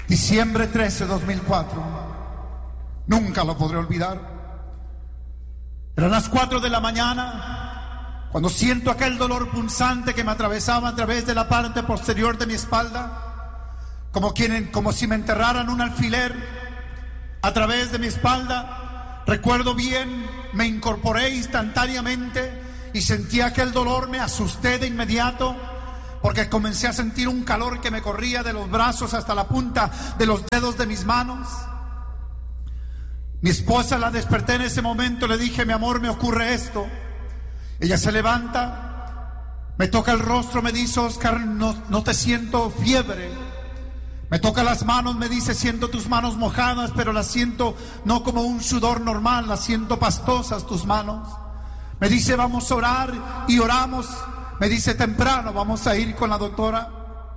Diciembre 13, 2004. Nunca lo podré olvidar. Eran las 4 de la mañana cuando siento aquel dolor punzante que me atravesaba a través de la parte posterior de mi espalda, como si me enterraran un alfiler a través de mi espalda. Recuerdo bien, me incorporé instantáneamente y sentí aquel dolor. Me asusté de inmediato porque comencé a sentir un calor que me corría de los brazos hasta la punta de los dedos de mis manos. Mi esposa la desperté en ese momento, le dije: mi amor, me ocurre esto. Ella se levanta, me toca el rostro, me dice: Oscar, no te siento fiebre. Me toca las manos, me dice: siento tus manos mojadas, pero las siento no como un sudor normal, las siento pastosas tus manos. Me dice: vamos a orar, y oramos. Me dice: temprano vamos a ir con la doctora.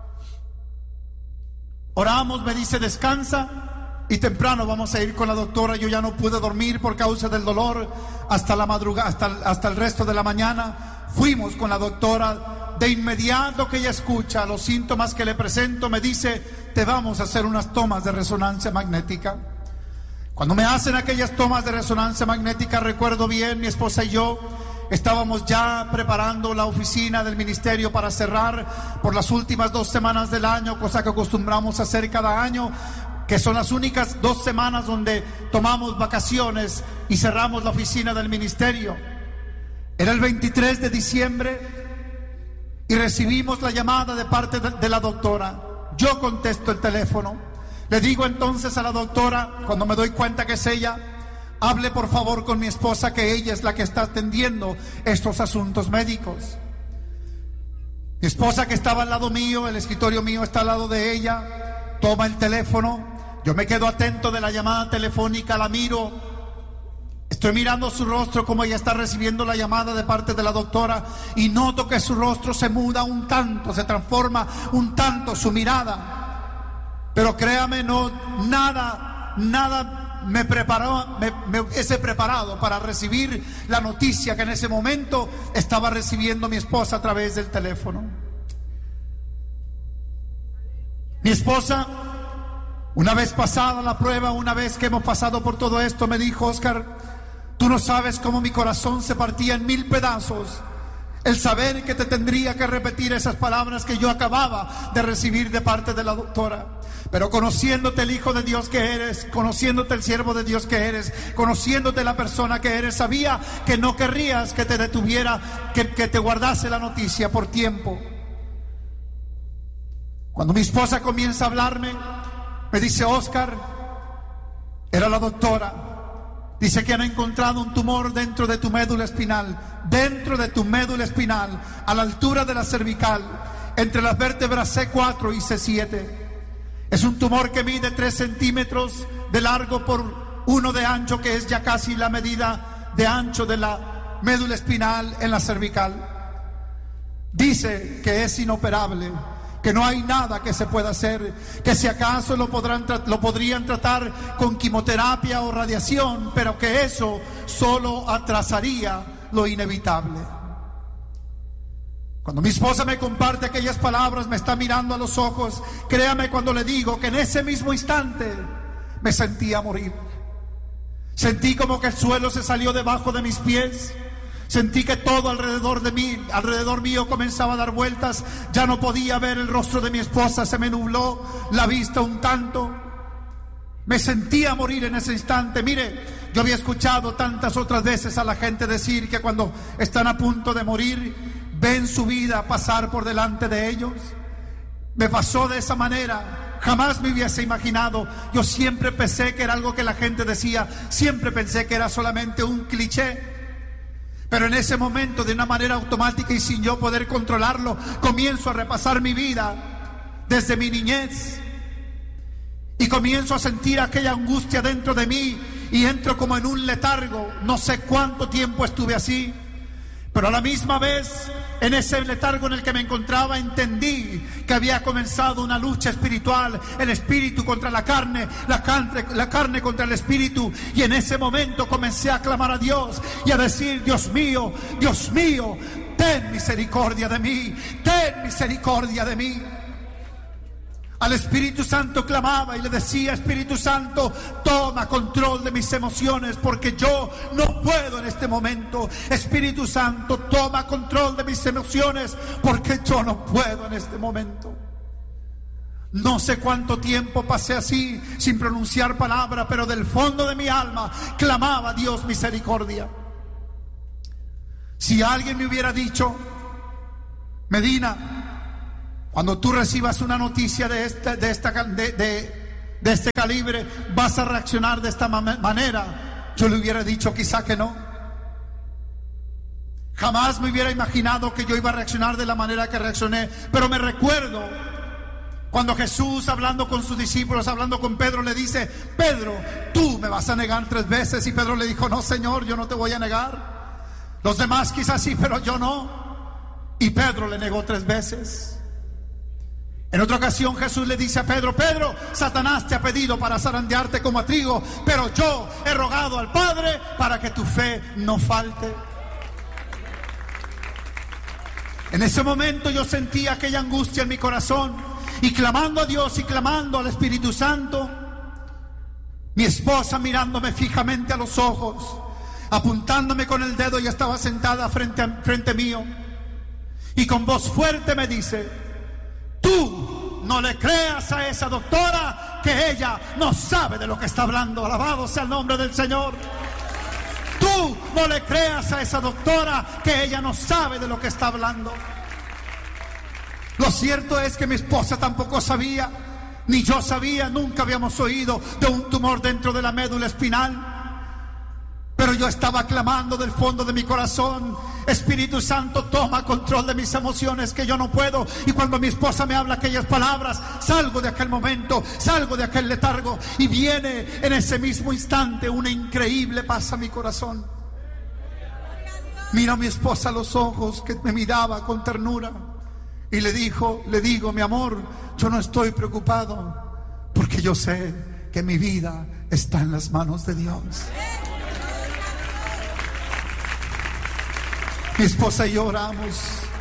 Oramos, me dice: descansa, y temprano vamos a ir con la doctora. Yo ya no pude dormir por causa del dolor hasta la madrugada, hasta el resto de la mañana. Fuimos con la doctora. De inmediato que ella escucha los síntomas que le presento, me dice: te vamos a hacer unas tomas de resonancia magnética. Cuando me hacen aquellas tomas de resonancia magnética, recuerdo bien, mi esposa y yo estábamos ya preparando la oficina del ministerio para cerrar por las últimas 2 semanas del año, cosa que acostumbramos a hacer cada año, que son las únicas 2 semanas donde tomamos vacaciones y cerramos la oficina del ministerio. Era el 23 de diciembre y recibimos la llamada de parte de la doctora. Yo contesto el teléfono. Le digo entonces a la doctora, cuando me doy cuenta que es ella: hable por favor con mi esposa, que ella es la que está atendiendo estos asuntos médicos. Mi esposa, que estaba al lado mío, el escritorio mío está al lado de ella, toma el teléfono. Yo me quedo atento de la llamada telefónica, la miro, estoy mirando su rostro como ella está recibiendo la llamada de parte de la doctora, y noto que su rostro se muda un tanto, se transforma un tanto su mirada. Pero créame, nada me hubiese preparado para recibir la noticia que en ese momento estaba recibiendo mi esposa a través del teléfono. Mi esposa, una vez pasada la prueba, una vez que hemos pasado por todo esto, me dijo: Oscar, tú no sabes cómo mi corazón se partía en 1000 pedazos el saber que te tendría que repetir esas palabras que yo acababa de recibir de parte de la doctora. Pero conociéndote el Hijo de Dios que eres, conociéndote el siervo de Dios que eres, conociéndote la persona que eres, sabía que no querrías que te detuviera, que te guardase la noticia por tiempo. Cuando mi esposa comienza a hablarme, me dice: Oscar, era la doctora, dice que han encontrado un tumor dentro de tu médula espinal, a la altura de la cervical, entre las vértebras C4 y C7. Es un tumor que mide 3 centímetros de largo por 1 de ancho, que es ya casi la medida de ancho de la médula espinal en la cervical. Dice que es inoperable, que no hay nada que se pueda hacer, que si acaso lo podrían tratar con quimioterapia o radiación, pero que eso solo atrasaría lo inevitable. Cuando mi esposa me comparte aquellas palabras, me está mirando a los ojos. Créame cuando le digo que en ese mismo instante me sentía morir. Sentí como que el suelo se salió debajo de mis pies. Sentí que todo alrededor mío comenzaba a dar vueltas. Ya no podía ver el rostro de mi esposa, se me nubló la vista un tanto. Me sentía morir en ese instante. Mire, yo había escuchado tantas otras veces a la gente decir que cuando están a punto de morir, ven su vida pasar por delante de ellos. Me pasó de esa manera. Jamás me hubiese imaginado. Yo siempre pensé que era algo que la gente decía, siempre pensé que era solamente un cliché. Pero en ese momento, de una manera automática y sin yo poder controlarlo, comienzo a repasar mi vida desde mi niñez y comienzo a sentir aquella angustia dentro de mí y entro como en un letargo. No sé cuánto tiempo estuve así, pero a la misma vez, en ese letargo en el que me encontraba, entendí que había comenzado una lucha espiritual, el espíritu contra la carne contra el espíritu, y en ese momento comencé a clamar a Dios y a decir: Dios mío, ten misericordia de mí, ten misericordia de mí. Al Espíritu Santo clamaba y le decía: Espíritu Santo, toma control de mis emociones, porque yo no puedo en este momento. Espíritu Santo, toma control de mis emociones, porque yo no puedo en este momento. No sé cuánto tiempo pasé así, sin pronunciar palabra, pero del fondo de mi alma clamaba a Dios misericordia. Si alguien me hubiera dicho: Medina, cuando tú recibas una noticia de este calibre, vas a reaccionar de esta manera, yo le hubiera dicho quizá que no. Jamás me hubiera imaginado que yo iba a reaccionar de la manera que reaccioné. Pero me recuerdo cuando Jesús, hablando con sus discípulos, hablando con Pedro, le dice: Pedro, tú me vas a negar 3 veces. Y Pedro le dijo: no, Señor, yo no te voy a negar. Los demás quizás sí, pero yo no. Y Pedro le negó 3 veces. En otra ocasión Jesús le dice a Pedro: Pedro, Satanás te ha pedido para zarandearte como a trigo, pero yo he rogado al Padre para que tu fe no falte. En ese momento yo sentí aquella angustia en mi corazón, y clamando a Dios y clamando al Espíritu Santo, mi esposa mirándome fijamente a los ojos, apuntándome con el dedo, y estaba sentada frente mío, y con voz fuerte me dice: tú no le creas a esa doctora, que ella no sabe de lo que está hablando. Alabado sea el nombre del Señor. Tú no le creas a esa doctora, que ella no sabe de lo que está hablando. Lo cierto es que mi esposa tampoco sabía, ni yo sabía, nunca habíamos oído de un tumor dentro de la médula espinal. Pero yo estaba clamando del fondo de mi corazón: Espíritu Santo, toma control de mis emociones, que yo no puedo. Y cuando mi esposa me habla aquellas palabras, salgo de aquel momento, salgo de aquel letargo, y viene en ese mismo instante una increíble paz a mi corazón. Mira a mi esposa a los ojos, que me miraba con ternura, y le digo: mi amor, yo no estoy preocupado, porque yo sé que mi vida está en las manos de Dios. Mi esposa y yo oramos.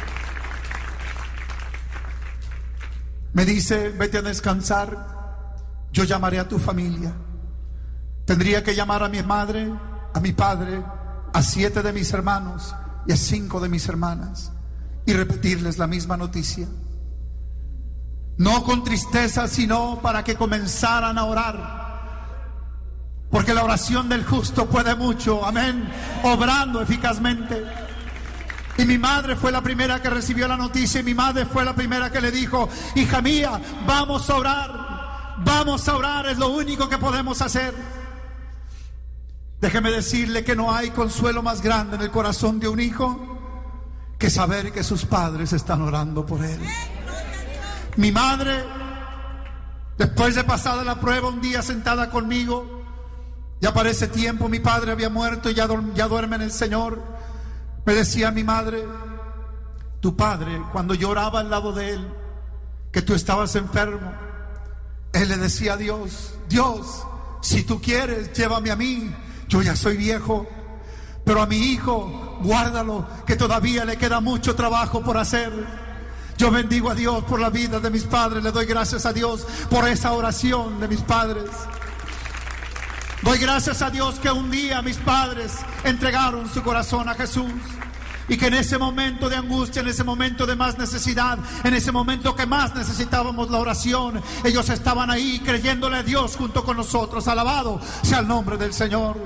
Me dice: vete a descansar, yo llamaré a tu familia. Tendría que llamar a mi madre, a mi padre, a 7 de mis hermanos y a 5 de mis hermanas, y repetirles la misma noticia. No con tristeza, sino para que comenzaran a orar, porque la oración del justo puede mucho, amén, obrando eficazmente. Y mi madre fue la primera que recibió la noticia, y mi madre fue la primera que le dijo: hija mía, vamos a orar, es lo único que podemos hacer. Déjeme decirle que no hay consuelo más grande en el corazón de un hijo que saber que sus padres están orando por él. Mi madre, después de pasada la prueba, un día sentada conmigo, ya para ese tiempo mi padre había muerto y ya duerme en el Señor, me decía mi madre: tu padre, cuando yo oraba al lado de él, que tú estabas enfermo, él le decía a Dios: Dios, si tú quieres, llévame a mí, yo ya soy viejo, pero a mi hijo, guárdalo, que todavía le queda mucho trabajo por hacer. Yo bendigo a Dios por la vida de mis padres, le doy gracias a Dios por esa oración de mis padres. Doy gracias a Dios que un día mis padres entregaron su corazón a Jesús, y que en ese momento de angustia, en ese momento de más necesidad, en ese momento que más necesitábamos la oración, ellos estaban ahí creyéndole a Dios junto con nosotros. Alabado sea el nombre del Señor.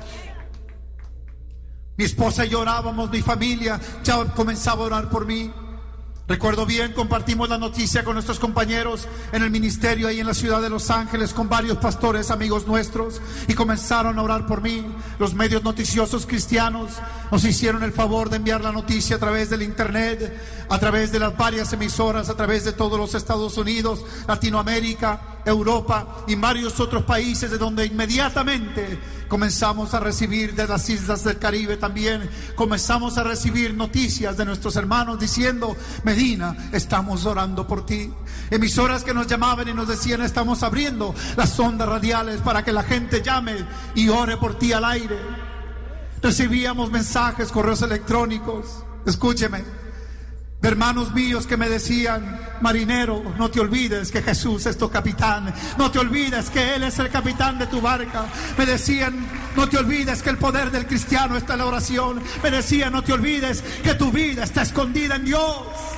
Mi esposa y yo orábamos, mi familia ya comenzaba a orar por mí. Recuerdo bien, compartimos la noticia con nuestros compañeros en el ministerio ahí en la ciudad de Los Ángeles, con varios pastores amigos nuestros, y comenzaron a orar por mí. Los medios noticiosos cristianos nos hicieron el favor de enviar la noticia a través del internet, a través de las varias emisoras, a través de todos los Estados Unidos, Latinoamérica, Europa y varios otros países, de donde inmediatamente comenzamos a recibir, de las islas del Caribe también, comenzamos a recibir noticias de nuestros hermanos diciendo: Medina, estamos orando por ti. Emisoras que nos llamaban y nos decían: estamos abriendo las ondas radiales para que la gente llame y ore por ti al aire. Recibíamos mensajes, correos electrónicos. Escúcheme, Hermanos míos que me decían: marinero, no te olvides que Jesús es tu capitán, no te olvides que Él es el capitán de tu barca. Me decían: no te olvides que el poder del cristiano está en la oración. Me decían: no te olvides que tu vida está escondida en Dios.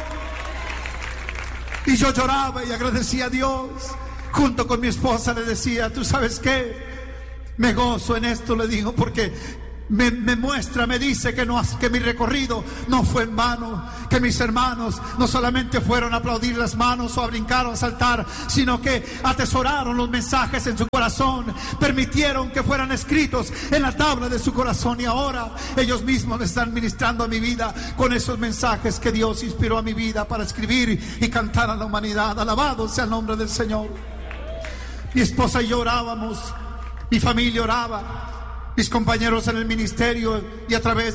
Y yo lloraba y agradecía a Dios. Junto con mi esposa le decía: ¿tú sabes qué? Me gozo en esto, le digo, porque me muestra, me dice que mi recorrido no fue en vano, que mis hermanos no solamente fueron a aplaudir las manos o a brincar o a saltar, sino que atesoraron los mensajes en su corazón, permitieron que fueran escritos en la tabla de su corazón, y ahora ellos mismos me están ministrando a mi vida con esos mensajes que Dios inspiró a mi vida para escribir y cantar a la humanidad. Alabado sea el nombre del Señor. Mi esposa y yo orábamos, mi familia oraba, mis compañeros en el ministerio, y a través